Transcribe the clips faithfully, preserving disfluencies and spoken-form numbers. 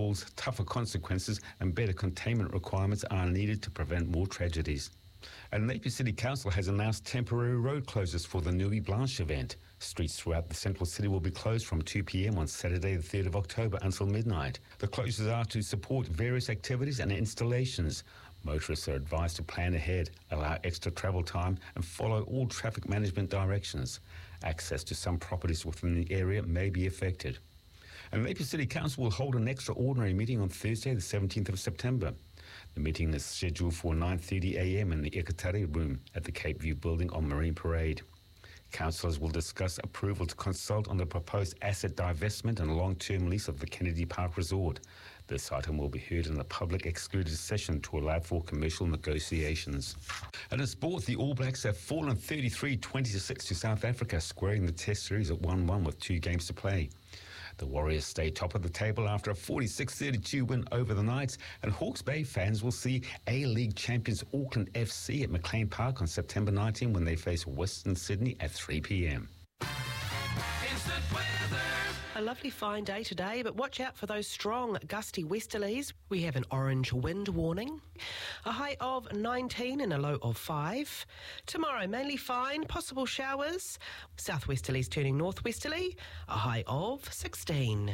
calls tougher consequences and better containment requirements are needed to prevent more tragedies. And Napier City Council has announced temporary road closures for the Nuit Blanche event. Streets throughout the central city will be closed from two p.m. on Saturday the third of October until midnight. The closures are to support various activities and installations. Motorists are advised to plan ahead, allow extra travel time and follow all traffic management directions. Access to some properties within the area may be affected. And Napier City Council will hold an extraordinary meeting on Thursday the seventeenth of September. The meeting is scheduled for nine thirty a.m. in the Ekatari Room at the Cape View Building on Marine Parade. Councillors will discuss approval to consult on the proposed asset divestment and long-term lease of the Kennedy Park Resort. This item will be heard in a public excluded session to allow for commercial negotiations. And in sport, the All Blacks have fallen thirty-three twenty-six to South Africa, squaring the Test series at one one with two games to play. The Warriors stay top of the table after a forty-six thirty-two win over the Knights, and Hawke's Bay fans will see A-League champions Auckland F C at McLean Park on September nineteenth when they face Western Sydney at three p.m. Instant weather. A lovely fine day today, but watch out for those strong gusty westerlies. We have an orange wind warning. A high of nineteen and a low of five. Tomorrow, mainly fine, possible showers. Southwesterlies turning northwesterly. A high of sixteen.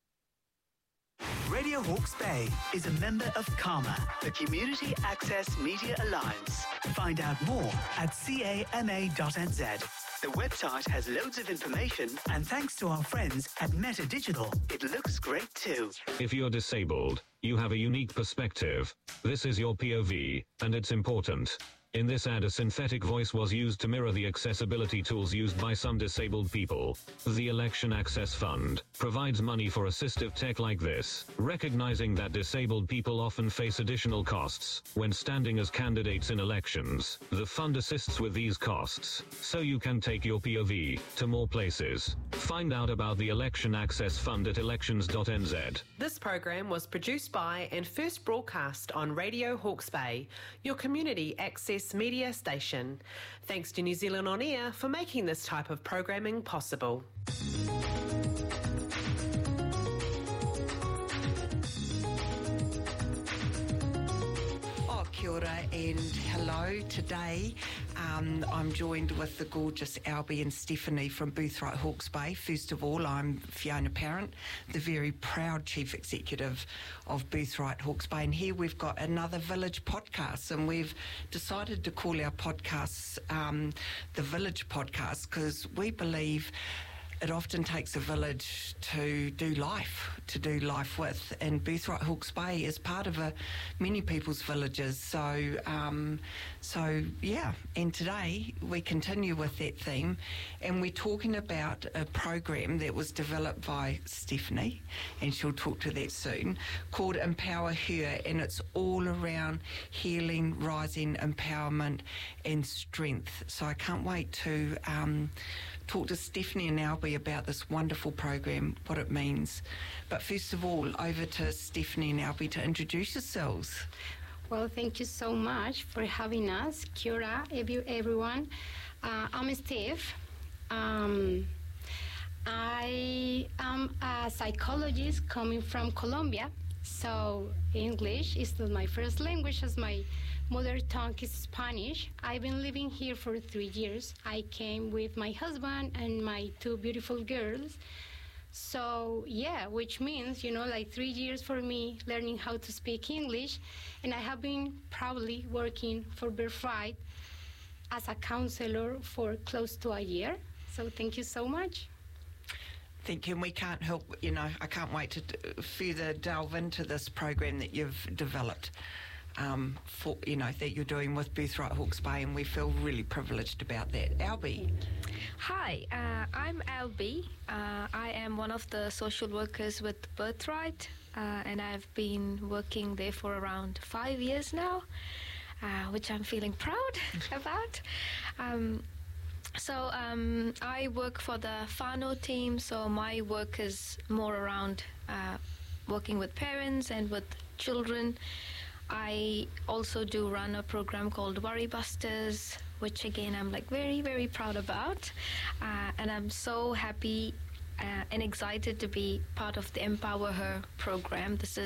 Radio Hawke's Bay is a member of CAMA, the Community Access Media Alliance. Find out more at C A M A dot N Z. The website has loads of information, and thanks to our friends at Meta Digital, it looks great too. If you're disabled, you have a unique perspective. This is your P O V, and it's important. In this ad, a synthetic voice was used to mirror the accessibility tools used by some disabled people. The Election Access Fund provides money for assistive tech like this, recognizing that disabled people often face additional costs when standing as candidates in elections. The fund assists with these costs, so you can take your P O V to more places. Find out about the Election Access Fund at elections dot n z. This program was produced by and first broadcast on Radio Hawke's Bay, your community access media station. Thanks to New Zealand On Air for making this type of programming possible. Oh, kia ora and hello. Today um, I'm joined with the gorgeous Albie and Stephanie from Boothright Hawke's Bay. First of all, I'm Fiona Parent, the very proud Chief Executive of Boothright Hawke's Bay. And here we've got another Village podcast, and we've decided to call our podcasts um, the Village Podcast because we believe it often takes a village to do life, to do life with. And Boothright Hawke's Bay is part of a, many people's villages. So, um, so yeah. And today we continue with that theme, and we're talking about a program that was developed by Stephanie, and she'll talk to that soon, called Empower Her, and it's all around healing, rising, empowerment, and strength. So I can't wait to um, talk to Stephanie and Albie about this wonderful program, what it means. But first of all, over to Stephanie and Albie to introduce yourselves. Well, thank you so much for having us. Kia ora, everyone. Uh, I'm Steph. Um, I am a psychologist coming from Colombia. So English is not my first language, as my mother tongue is Spanish. I've been living here for three years. I came with my husband and my two beautiful girls. So yeah, which means, you know, like three years for me learning how to speak English. And I have been proudly working for Birthright as a counselor for close to a year. So thank you so much. Thank you, and we can't help, you know, I can't wait to d- further delve into this program that you've developed, um, for, you know, that you're doing with Boothright Hawke's Bay, and we feel really privileged about that. Albie. Hi, uh, I'm Albie. Uh, I am one of the social workers with Birthright, uh, and I've been working there for around five years now, uh, which I'm feeling proud about. Um, So um, I work for the whānau team, so my work is more around uh, working with parents and with children. I also do run a program called Worry Busters, which again I'm like very, very proud about. Uh, and I'm so happy uh, and excited to be part of the Empower Her program. This is